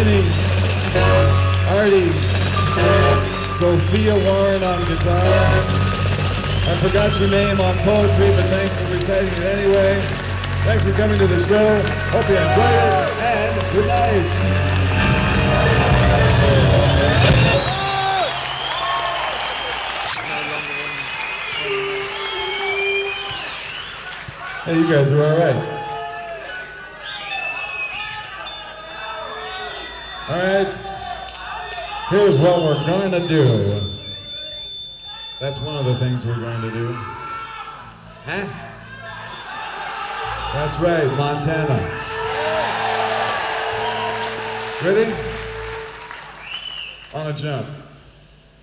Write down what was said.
Vinny, Artie, Sophia Warren on guitar. I forgot your name on poetry, but thanks for reciting it anyway. Thanks for coming to the show. Hope you enjoyed it, and good night. Hey, you guys are all right. All right, here's what we're going to do. That's one of the things we're going to do. Huh? That's right, Montana. Ready? On a jump.